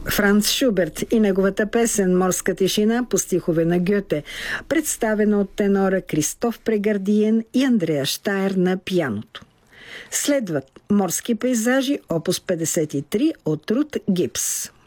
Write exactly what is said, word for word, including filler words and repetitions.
Франц Шуберт и неговата песен «Морска тишина» по стихове на Гьоте, представена от тенора Кристоф Прегардиен и Андреа Щайер на пианото. Следват «Морски пейзажи» опус петдесет и три от Рут Гипс.